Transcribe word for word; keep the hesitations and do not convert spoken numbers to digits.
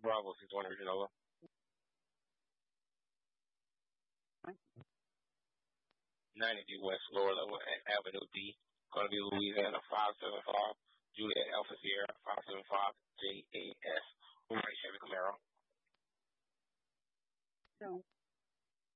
Bravo, six one Region over. ninety West Florida Avenue D. Going to be Louisiana five seven five Juliet Alpha Sierra five seven five J A